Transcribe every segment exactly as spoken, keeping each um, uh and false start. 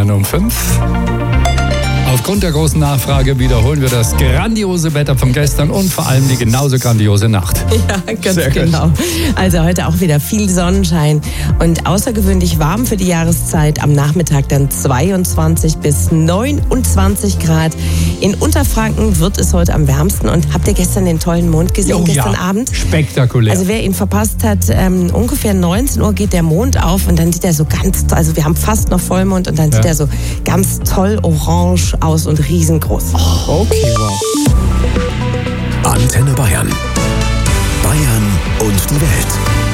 Bayern um fünf. Aufgrund der großen Nachfrage wiederholen wir das grandiose Wetter von gestern und vor allem die genauso grandiose Nacht. Ja, ganz Sehr genau. Gut. Also heute auch wieder viel Sonnenschein und außergewöhnlich warm für die Jahreszeit. Am Nachmittag dann zweiundzwanzig bis neunundzwanzig Grad. In Unterfranken wird es heute am wärmsten. Und habt ihr gestern den tollen Mond gesehen, oh, gestern ja. Abend? Spektakulär. Also wer ihn verpasst hat, ähm, ungefähr neunzehn Uhr geht der Mond auf und dann sieht er so ganz, also wir haben fast noch Vollmond und dann ja. sieht er so ganz toll orange aus und riesengroß. Oh, okay, wow. Antenne Bayern. Bayern und die Welt.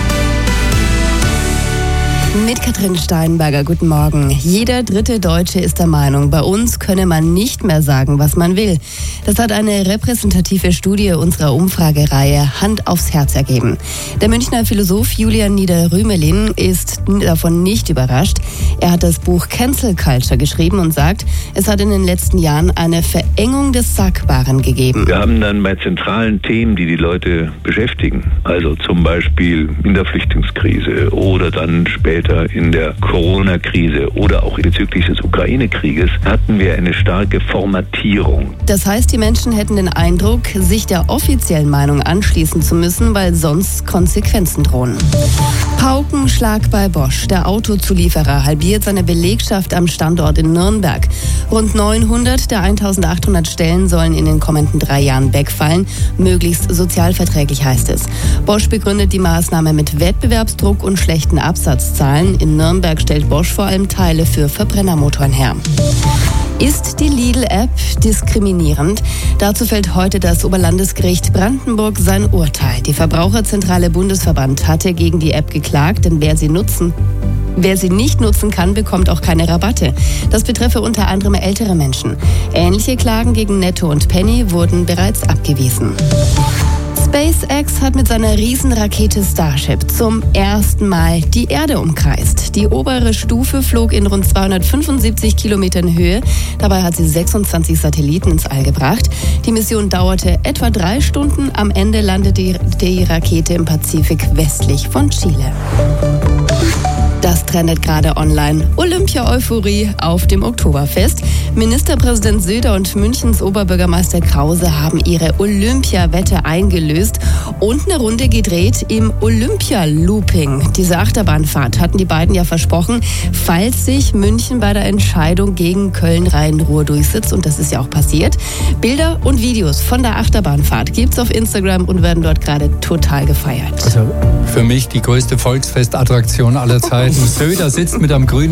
Mit Katrin Steinberger, guten Morgen. Jeder dritte Deutsche ist der Meinung, bei uns könne man nicht mehr sagen, was man will. Das hat eine repräsentative Studie unserer Umfragereihe Hand aufs Herz ergeben. Der Münchner Philosoph Julian Nieder-Rümelin ist davon nicht überrascht. Er hat das Buch Cancel Culture geschrieben und sagt, es hat in den letzten Jahren eine Verengung des Sagbaren gegeben. Wir haben dann bei zentralen Themen, die die Leute beschäftigen, also zum Beispiel in der Flüchtlingskrise oder dann später in der Corona-Krise oder auch bezüglich des Ukraine-Krieges, hatten wir eine starke Formatierung. Das heißt, die Menschen hätten den Eindruck, sich der offiziellen Meinung anschließen zu müssen, weil sonst Konsequenzen drohen. Paukenschlag bei Bosch. Der Autozulieferer halbiert seine Belegschaft am Standort in Nürnberg. Rund neunhundert der eintausendachthundert Stellen sollen in den kommenden drei Jahren wegfallen. Möglichst sozialverträglich, heißt es. Bosch begründet die Maßnahme mit Wettbewerbsdruck und schlechten Absatzzahlen. In Nürnberg stellt Bosch vor allem Teile für Verbrennermotoren her. Ist die Lidl-App diskriminierend? Dazu fällt heute das Oberlandesgericht Brandenburg sein Urteil. Die Verbraucherzentrale Bundesverband hatte gegen die App geklagt, denn wer sie nutzen Wer sie nicht nutzen kann, bekommt auch keine Rabatte. Das betreffe unter anderem ältere Menschen. Ähnliche Klagen gegen Netto und Penny wurden bereits abgewiesen. SpaceX hat mit seiner Riesenrakete Starship zum ersten Mal die Erde umkreist. Die obere Stufe flog in rund zweihundertfünfundsiebzig Kilometern Höhe. Dabei hat sie sechsundzwanzig Satelliten ins All gebracht. Die Mission dauerte etwa drei Stunden. Am Ende landete die, die Rakete im Pazifik westlich von Chile. Das trendet gerade online. Olympia-Euphorie auf dem Oktoberfest. Ministerpräsident Söder und Münchens Oberbürgermeister Krause haben ihre Olympia-Wette eingelöst und eine Runde gedreht im Olympia-Looping. Diese Achterbahnfahrt hatten die beiden ja versprochen, falls sich München bei der Entscheidung gegen Köln-Rhein-Ruhr durchsetzt. Und das ist ja auch passiert. Bilder und Videos von der Achterbahnfahrt gibt's auf Instagram und werden dort gerade total gefeiert. Also für mich die größte Volksfestattraktion aller Zeiten. Söder sitzt mit einem grünen